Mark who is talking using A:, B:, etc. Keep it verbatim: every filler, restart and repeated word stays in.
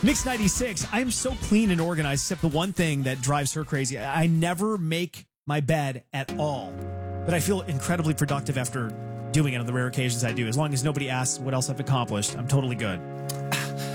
A: Mix ninety-six, I'm so clean and organized, except the one thing that drives her crazy. I never make my bed at all. But I feel incredibly productive after doing it on the rare occasions I do. As long as nobody asks what else I've accomplished, I'm totally good.